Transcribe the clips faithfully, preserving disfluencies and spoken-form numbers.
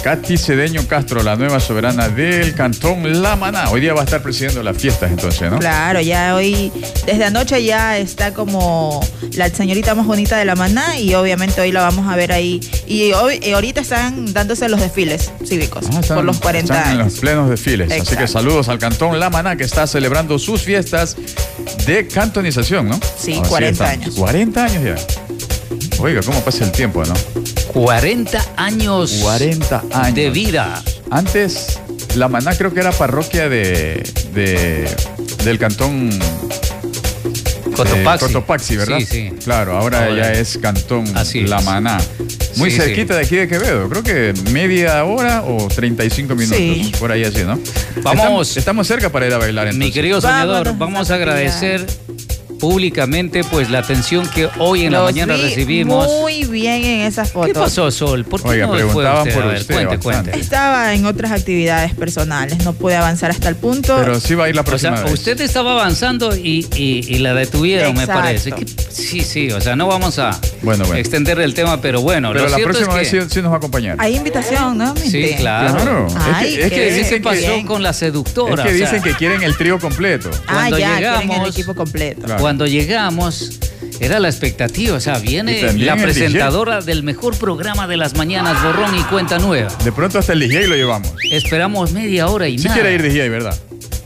Katy Cedeño Castro, la nueva soberana del Cantón La Maná. Hoy día va a estar presidiendo las fiestas entonces, ¿no? Claro, ya hoy, desde anoche ya está como la señorita más bonita de La Maná y obviamente hoy la vamos a ver ahí. Y hoy, y ahorita están dándose los desfiles cívicos ah, están, por los cuarenta están años. En los plenos desfiles. Exacto. Así que saludos al Cantón La Maná que está celebrando sus fiestas de cantonización, ¿no? Sí, Así cuarenta años. cuarenta años ya. Oiga, ¿cómo pasa el tiempo, no? cuarenta años. cuarenta años. De vida. Antes, La Maná creo que era parroquia de, de del Cantón Cotopaxi. Eh, Cotopaxi, ¿verdad? Sí, sí. Claro, ahora, ahora ya es Cantón La Maná. Muy sí, cerquita sí. de aquí de Quevedo. Creo que media hora o treinta y cinco minutos. Sí. Por ahí así, ¿no? Vamos. Estamos, estamos cerca para ir a bailar entonces. Mi querido soñador, vamos, vamos a agradecer públicamente pues la atención que hoy en Los la mañana vi recibimos. Muy bien en esas fotos. ¿Qué pasó, Sol? ¿Por qué Oiga, no preguntaban fue usted? por A ver, usted. Cuente, bastante. cuente. Estaba en otras actividades personales, no pude avanzar hasta el punto. Pero sí va a ir la próxima o sea, vez. Usted estaba avanzando y, y, y la detuvieron, Exacto. me parece. Que, sí, sí, o sea, no vamos a bueno, bueno. extender el tema, pero bueno. Pero lo la próxima es que... vez sí, sí nos va a acompañar. Hay invitación, ¿no? Sí, claro. claro. Ay, es que, es que ¿Qué dicen pasó que, con la seductora? Es que o sea, dicen que quieren el trío completo. Ah, cuando ya, llegamos, quieren el equipo completo. Claro. Cuando llegamos... Era la expectativa, o sea, viene la presentadora del mejor programa de las mañanas, borrón y cuenta nueva. De pronto hasta el D J lo llevamos. Esperamos media hora y sí nada. quiere ir D J, ¿verdad?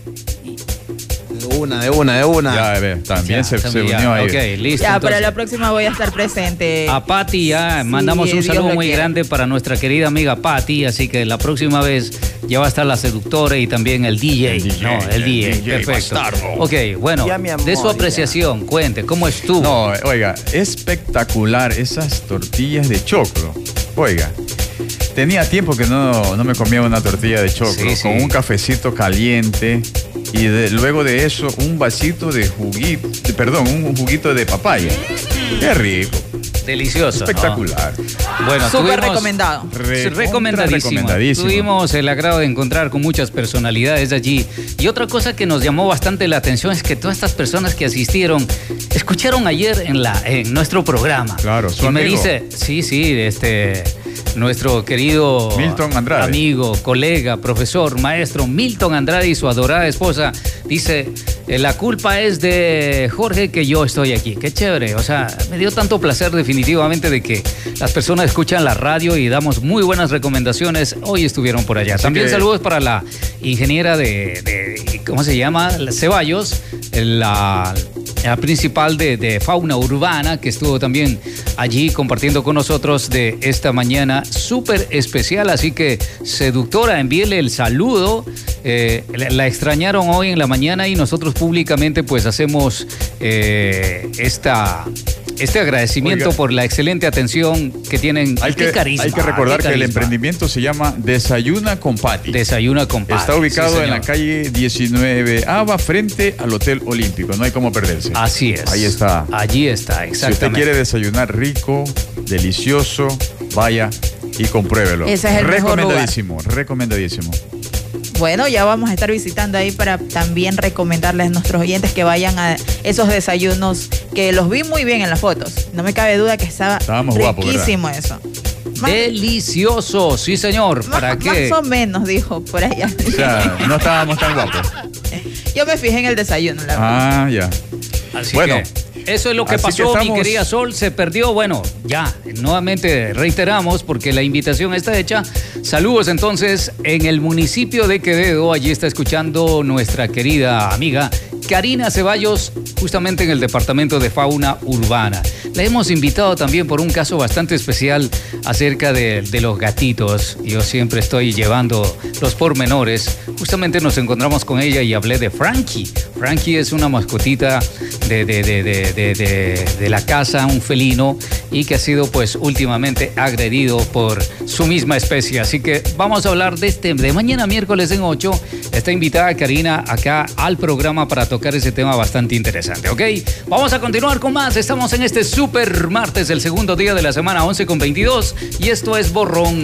De una, de una, de una. Ya, a ver, también ya, se, también se unió ya. ahí. Ok, listo. Ya, entonces, para la próxima voy a estar presente. A Pati ya, sí, mandamos un saludo muy quiera. grande para nuestra querida amiga Pati, así que la próxima vez ya va a estar la seductora y también el D J. El D J no, el, el D J, D J perfecto. Bastardo. Ok, bueno, amor, de su apreciación, ya. cuente, ¿cómo estuvo? No, oiga, espectacular esas tortillas de choclo. Oiga, tenía tiempo que no, no me comía una tortilla de choclo, sí, sí. con un cafecito caliente y de, luego de eso un vasito de juguito, de, perdón, un juguito de papaya. Qué rico. Delicioso. Espectacular. ¿No? Bueno, súper recomendado. Re recomendadísimo. recomendadísimo. Tuvimos el agrado de encontrar con muchas personalidades allí. Y otra cosa que nos llamó bastante la atención es que todas estas personas que asistieron escucharon ayer en, la, en nuestro programa. Claro, su y amigo. me dice, sí, sí, este... nuestro querido Milton Andrade, amigo, colega, profesor, maestro Milton Andrade y su adorada esposa, dice, la culpa es de Jorge que yo estoy aquí. Qué chévere, o sea, me dio tanto placer definitivamente de que las personas escuchan la radio y damos muy buenas recomendaciones. Hoy estuvieron por allá. Así También que... saludos para la ingeniera de, de ¿cómo se llama? Ceballos, la... la principal de, de fauna urbana, que estuvo también allí compartiendo con nosotros de esta mañana súper especial. Así que, seductora, envíele el saludo. Eh, la, la extrañaron hoy en la mañana y nosotros públicamente pues hacemos eh, esta... este agradecimiento Oiga, por la excelente atención que tienen. Hay qué que, carisma. Hay que recordar que el emprendimiento se llama Desayuna con Pati. Desayuna con Pati. Está ubicado sí, en la calle diecinueve Ava, frente al Hotel Olímpico. No hay cómo perderse. Así es. Ahí está. Allí está, exactamente. Si usted quiere desayunar rico, delicioso, vaya y compruébelo. Ese es el recomendadísimo, mejor lugar. recomendadísimo. Bueno, ya vamos a estar visitando ahí para también recomendarles a nuestros oyentes que vayan a esos desayunos que los vi muy bien en las fotos. No me cabe duda que estaba Estábamos riquísimo guapos, eso. Más, delicioso, sí señor. ¿Para más, qué? Más o menos, dijo por allá. O sea, no estábamos tan guapos. Yo me fijé en el desayuno, la verdad. Ah, ya. Así bueno. Que... Eso es lo que Así pasó, que estamos... mi querida Sol, se perdió. Bueno, ya, nuevamente reiteramos porque la invitación está hecha. Saludos entonces en el municipio de Quevedo. Allí está escuchando nuestra querida amiga Karina Ceballos, justamente en el departamento de fauna urbana. La hemos invitado también por un caso bastante especial acerca de, de los gatitos. Yo siempre estoy llevando los pormenores. Justamente nos encontramos con ella y hablé de Frankie. Frankie es una mascotita de, de, de, de, de, de, de la casa, un felino, y que ha sido pues últimamente agredido por su misma especie. Así que vamos a hablar de este, de mañana miércoles en ocho. Está invitada Karina acá al programa para tocar ese tema bastante interesante, ¿ok? Vamos a continuar con más. Estamos en este super martes, el segundo día de la semana, once con veintidós, y esto es Borrón